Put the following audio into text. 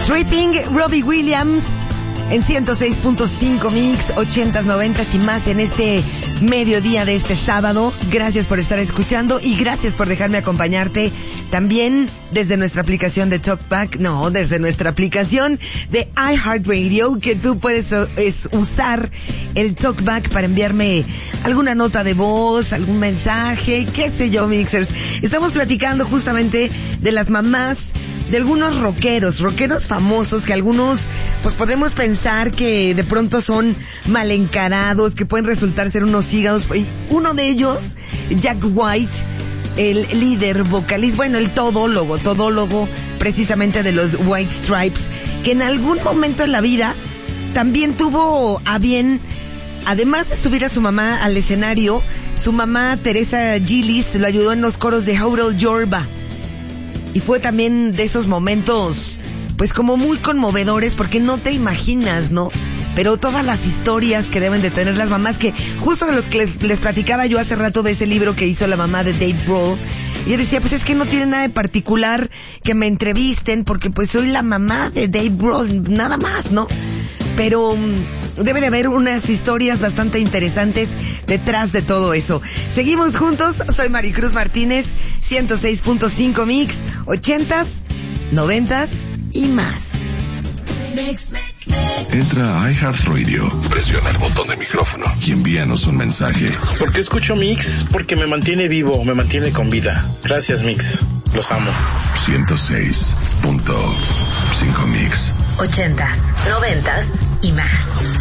Tripping, Robbie Williams en 106.5 Mix, 80s, 90s y más en este mediodía de este sábado. Gracias por estar escuchando y gracias por dejarme acompañarte también desde nuestra aplicación de TalkBack, desde nuestra aplicación de iHeartRadio, que tú puedes usar el TalkBack para enviarme alguna nota de voz, algún mensaje, qué sé yo, mixers. Estamos platicando justamente de las mamás de algunos rockeros famosos que algunos pues podemos pensar que de pronto son mal encarados, que pueden resultar ser unos hígados. Uno de ellos, Jack White, el líder vocalista, el todólogo precisamente de los White Stripes, que en algún momento en la vida también tuvo a bien, además de subir a su mamá al escenario, su mamá Teresa Gillis lo ayudó en los coros de Hotel Yorba. Y fue también de esos momentos, pues como muy conmovedores, porque no te imaginas, ¿no? Pero todas las historias que deben de tener las mamás, que justo de los que les platicaba yo hace rato de ese libro que hizo la mamá de Dave Grohl, y yo decía, pues es que no tiene nada de particular que me entrevisten, porque pues soy la mamá de Dave Grohl, nada más, ¿no? Pero debe de haber unas historias bastante interesantes detrás de todo eso. Seguimos juntos, soy Maricruz Martínez, 106.5 Mix, 80s, 90s y más. Entra a iHeartRadio, presiona el botón de micrófono y envíanos un mensaje. ¿Por qué escucho Mix? Porque me mantiene vivo, me mantiene con vida. Gracias, Mix. Los amo. 106.5 Mix. 80s, 90s y más.